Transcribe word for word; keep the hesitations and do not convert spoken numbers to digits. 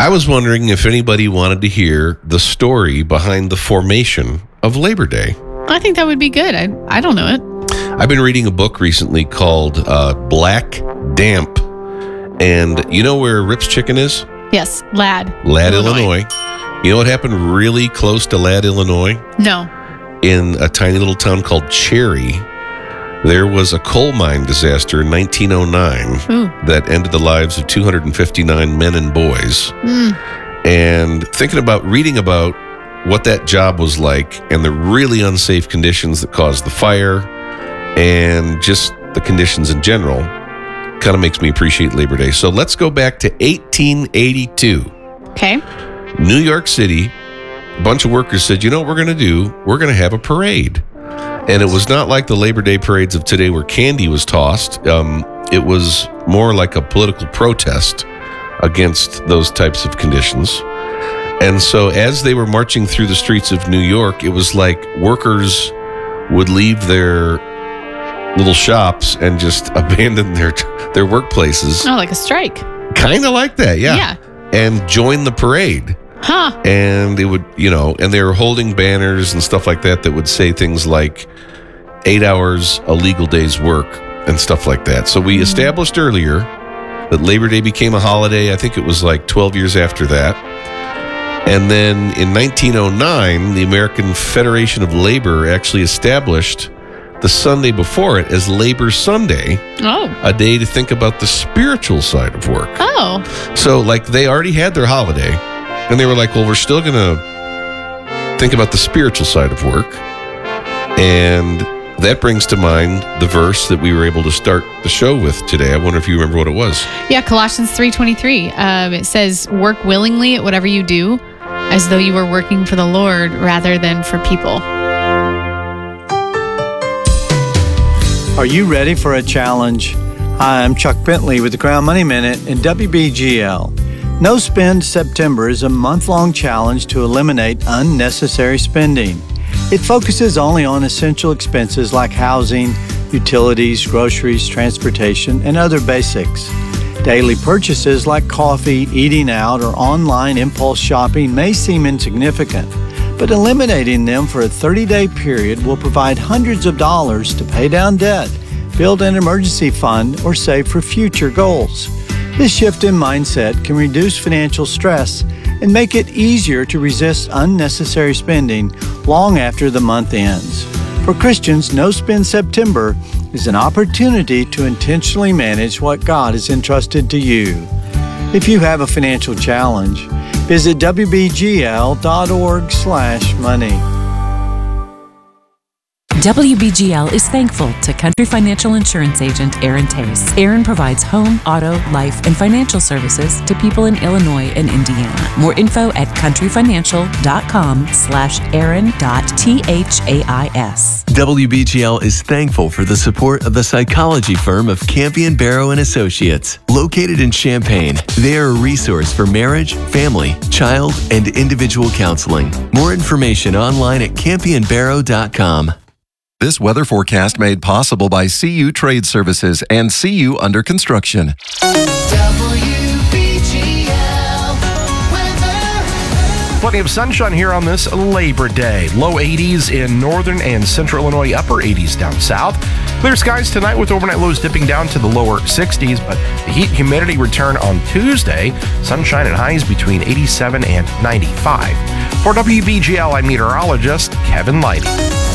I was wondering if anybody wanted to hear the story behind the formation of Labor Day. I think that would be good. I I don't know it. I've been reading a book recently called uh, Black Damp. And you know where Rip's Chicken is? Yes, Ladd. Ladd, Illinois. Illinois. You know what happened really close to Ladd, Illinois? No. In a tiny little town called Cherry, there was a coal mine disaster in nineteen oh nine Ooh. That ended the lives of two hundred fifty-nine men and boys. Mm. And thinking about, reading about what that job was like and the really unsafe conditions that caused the fire and just the conditions in general kind of makes me appreciate Labor Day. So let's go back to eighteen eighty-two. Okay. New York City, a bunch of workers said, you know what we're going to do? We're going to have a parade. And it was not like the Labor Day parades of today where candy was tossed. Um, it was more like a political protest against those types of conditions. And so as they were marching through the streets of New York, it was like workers would leave their little shops and just abandon their their workplaces. Oh, like a strike. Kind of like that, yeah. Yeah. And join the parade. Huh. And it would, you know, and they were holding banners and stuff like that that would say things like eight hours, a legal day's work, and stuff like that. So we mm-hmm. established earlier that Labor Day became a holiday. I think it was like twelve years after that. And then in nineteen oh nine, the American Federation of Labor actually established the Sunday before it as Labor Sunday. Oh. A day to think about the spiritual side of work. Oh. So like they already had their holiday. And they were like, well, we're still going to think about the spiritual side of work. And that brings to mind the verse that we were able to start the show with today. I wonder if you remember what it was. Yeah, Colossians three twenty-three. Um, it says, work willingly at whatever you do, as though you were working for the Lord rather than for people. Are you ready for a challenge? Hi, I'm Chuck Bentley with the Crown Money Minute and W B G L. No Spend September is a month-long challenge to eliminate unnecessary spending. It focuses only on essential expenses like housing, utilities, groceries, transportation, and other basics. Daily purchases like coffee, eating out, or online impulse shopping may seem insignificant, but eliminating them for a thirty-day period will provide hundreds of dollars to pay down debt, build an emergency fund, or save for future goals. This shift in mindset can reduce financial stress and make it easier to resist unnecessary spending long after the month ends. For Christians, No Spend September is an opportunity to intentionally manage what God has entrusted to you. If you have a financial challenge, visit W B G L dot org slash money. W B G L is thankful to Country Financial Insurance Agent Aaron Tace. Aaron provides home, auto, life, and financial services to people in Illinois and Indiana. More info at countryfinancial.com slash Aaron dot T-H-A-I-S. W B G L is thankful for the support of the psychology firm of Campion Barrow and Associates. Located in Champaign, they are a resource for marriage, family, child, and individual counseling. More information online at campion barrow dot com. This weather forecast made possible by C U Trade Services and C U Under Construction. W B G L weather. Plenty of sunshine here on this Labor Day. Low eighties in northern and central Illinois, upper eighties down south. Clear skies tonight with overnight lows dipping down to the lower sixties, but the heat and humidity return on Tuesday. Sunshine and highs between eighty-seven and ninety-five. For W B G L, I'm meteorologist Kevin Lighty.